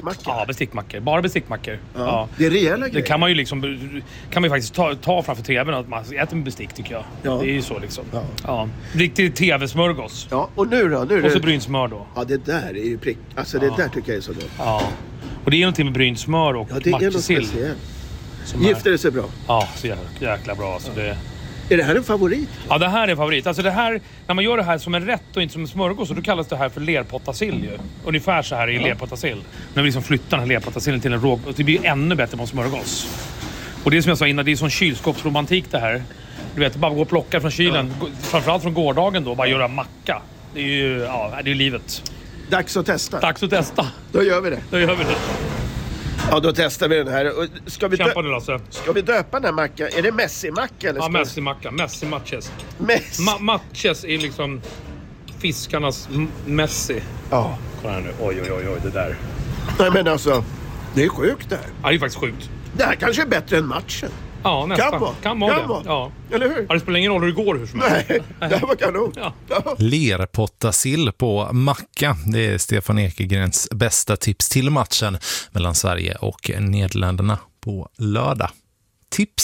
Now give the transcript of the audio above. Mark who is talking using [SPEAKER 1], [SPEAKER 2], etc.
[SPEAKER 1] bestickmackor?
[SPEAKER 2] Ja, bestickmackor. Bara bestickmackor. Ja.
[SPEAKER 1] Det är rejäla grejer.
[SPEAKER 2] Det kan man ju liksom, kan man ju faktiskt ta framför tvn att man äter med bestick, tycker jag.
[SPEAKER 1] Ja.
[SPEAKER 2] Det är ju så liksom.
[SPEAKER 1] Ja.
[SPEAKER 2] Ja. Riktigt tv-smörgås.
[SPEAKER 1] Ja, och nu då?
[SPEAKER 2] Och så brynt smör då.
[SPEAKER 1] Ja, det där är ju prick. Alltså det där tycker jag är så gott.
[SPEAKER 2] Ja. Och det är någonting med brynt smör och
[SPEAKER 1] Ja, det är något
[SPEAKER 2] matjessill.
[SPEAKER 1] speciellt. Gifter det sig bra?
[SPEAKER 2] Ja, så jäkla bra. Alltså det...
[SPEAKER 1] Är det här en favorit?
[SPEAKER 2] Ja, det här är en favorit. Alltså det här, när man gör det här som en rätt och inte som en smörgås, så då kallas det här för lerpottasill ju. Ungefär så här i lerpottasill. När vi liksom flyttar den här lerpottasillen till en råg, och det blir ju ännu bättre på smörgås. Och det är som jag sa innan, det är sån kylskåpsromantik det här. Du vet, bara gå och plocka från kylen, framförallt från gårdagen då, bara göra macka. Det är ju, ja, det är livet.
[SPEAKER 1] Dags att testa.
[SPEAKER 2] Dags att testa.
[SPEAKER 1] Då gör vi det.
[SPEAKER 2] Då gör vi det.
[SPEAKER 1] Ja, då testar vi den här. Ska vi,
[SPEAKER 2] Kämpa nu, Lasse.
[SPEAKER 1] ska vi döpa den här mackan? Är det Messi-macka? Eller
[SPEAKER 2] Ja,
[SPEAKER 1] ska
[SPEAKER 2] Messi-macka. Messi-matches.
[SPEAKER 1] Messi.
[SPEAKER 2] Matches är liksom fiskarnas Messi.
[SPEAKER 1] Ja.
[SPEAKER 2] Kolla här nu. Oj, det där.
[SPEAKER 1] Nej, men alltså, det är sjukt det här.
[SPEAKER 2] Ja, det är faktiskt sjukt.
[SPEAKER 1] Det här kanske är bättre än matchen.
[SPEAKER 2] Ja, nästan.
[SPEAKER 1] Kan
[SPEAKER 2] vara
[SPEAKER 1] vara.
[SPEAKER 2] det. Ja.
[SPEAKER 1] Eller hur?
[SPEAKER 2] Ja, det spelar ingen roll hur det går hur som helst.
[SPEAKER 1] Nej, det här var kanon.
[SPEAKER 2] Ja.
[SPEAKER 3] Lerpottasill på macka. Det är Stefan Ekegrens bästa tips till matchen mellan Sverige och Nederländerna på lördag. Tips